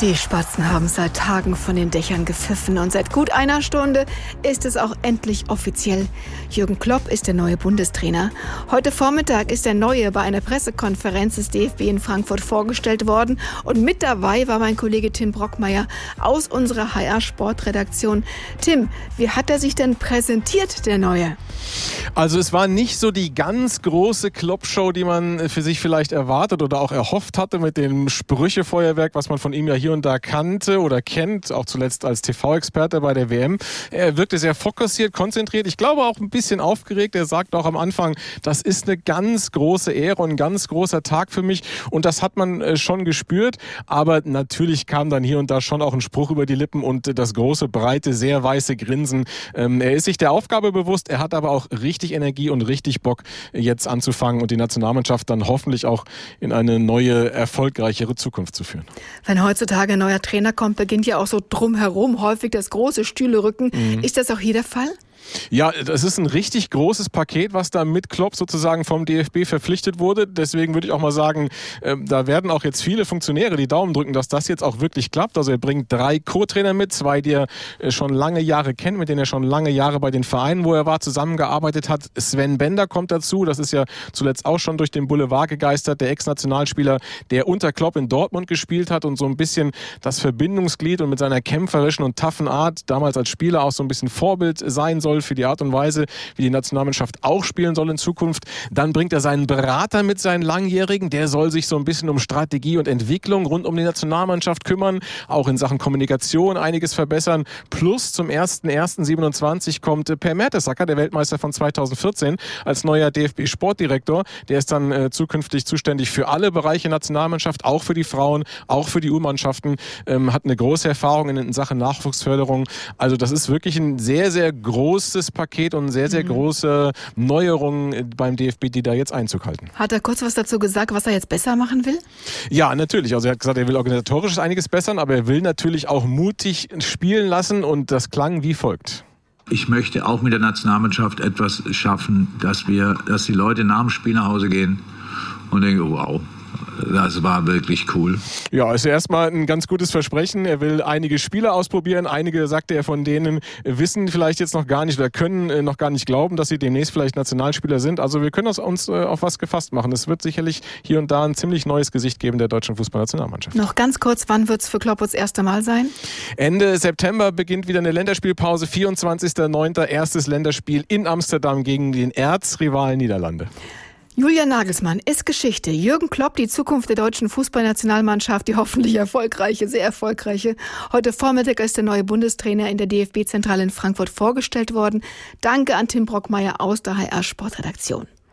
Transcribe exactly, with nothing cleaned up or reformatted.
Die Spatzen haben seit Tagen von den Dächern gepfiffen und seit gut einer Stunde ist es auch endlich offiziell. Jürgen Klopp ist der neue Bundestrainer. Heute Vormittag ist der Neue bei einer Pressekonferenz des D F B in Frankfurt vorgestellt worden und mit dabei war mein Kollege Tim Brockmeier aus unserer H R-Sportredaktion. Tim, wie hat er sich denn präsentiert, der Neue? Also es war nicht so die ganz große Klopp-Show, die man für sich vielleicht erwartet oder auch erhofft hatte mit dem Sprüchefeuerwerk, was man von ihm ja hier und da kannte oder kennt, auch zuletzt als T V-Experte bei der W M. Er wirkte sehr fokussiert, konzentriert, ich glaube auch ein bisschen aufgeregt. Er sagt auch am Anfang, das ist eine ganz große Ehre und ein ganz großer Tag für mich und das hat man schon gespürt, aber natürlich kam dann hier und da schon auch ein Spruch über die Lippen und das große, breite, sehr weiße Grinsen. Er ist sich der Aufgabe bewusst, er hat aber auch richtig Energie und richtig Bock, jetzt anzufangen und die Nationalmannschaft dann hoffentlich auch in eine neue, erfolgreichere Zukunft zu führen. Wenn heutzutage ein neuer Trainer kommt, beginnt ja auch so drumherum häufig das große Stühlerücken. Mhm. Ist das auch hier der Fall? Ja, das ist ein richtig großes Paket, was da mit Klopp sozusagen vom D F B verpflichtet wurde. Deswegen würde ich auch mal sagen, äh, da werden auch jetzt viele Funktionäre die Daumen drücken, dass das jetzt auch wirklich klappt. Also er bringt drei Co-Trainer mit, zwei, die er äh, schon lange Jahre kennt, mit denen er schon lange Jahre bei den Vereinen, wo er war, zusammengearbeitet hat. Sven Bender kommt dazu, das ist ja zuletzt auch schon durch den Boulevard gegeistert, der Ex-Nationalspieler, der unter Klopp in Dortmund gespielt hat und so ein bisschen das Verbindungsglied und mit seiner kämpferischen und toughen Art damals als Spieler auch so ein bisschen Vorbild sein soll für die Art und Weise, wie die Nationalmannschaft auch spielen soll in Zukunft. Dann bringt er seinen Berater mit, seinen Langjährigen. Der soll sich so ein bisschen um Strategie und Entwicklung rund um die Nationalmannschaft kümmern, auch in Sachen Kommunikation einiges verbessern. Plus zum ersten ersten siebenundzwanzig kommt Per Mertesacker, der Weltmeister von zweitausendvierzehn, als neuer D F B-Sportdirektor. Der ist dann äh, zukünftig zuständig für alle Bereiche Nationalmannschaft, auch für die Frauen, auch für die U-Mannschaften. Ähm, hat eine große Erfahrung in, in Sachen Nachwuchsförderung. Also das ist wirklich ein sehr, sehr großes Paket und sehr, sehr große Neuerungen beim D F B, die da jetzt Einzug halten. Hat er kurz was dazu gesagt, was er jetzt besser machen will? Ja, natürlich. Also er hat gesagt, er will organisatorisch einiges bessern, aber er will natürlich auch mutig spielen lassen und das klang wie folgt. Ich möchte auch mit der Nationalmannschaft etwas schaffen, dass wir, dass die Leute nach dem Spiel nach Hause gehen und denken, wow, das war wirklich cool. Ja, ist ja erstmal ein ganz gutes Versprechen. Er will einige Spieler ausprobieren. Einige, sagte er, von denen wissen vielleicht jetzt noch gar nicht oder können noch gar nicht glauben, dass sie demnächst vielleicht Nationalspieler sind. Also wir können uns auf was gefasst machen. Es wird sicherlich hier und da ein ziemlich neues Gesicht geben der deutschen Fußballnationalmannschaft. Noch ganz kurz, wann wird es für Klopp das erste Mal sein? Ende September beginnt wieder eine Länderspielpause. vierundzwanzigster neunter erstes Länderspiel in Amsterdam gegen den Erzrivalen Niederlande. Julian Nagelsmann ist Geschichte. Jürgen Klopp, die Zukunft der deutschen Fußballnationalmannschaft, die hoffentlich erfolgreiche, sehr erfolgreiche. Heute Vormittag ist der neue Bundestrainer in der D F B-Zentrale in Frankfurt vorgestellt worden. Danke an Tim Brockmeier aus der H R-Sportredaktion.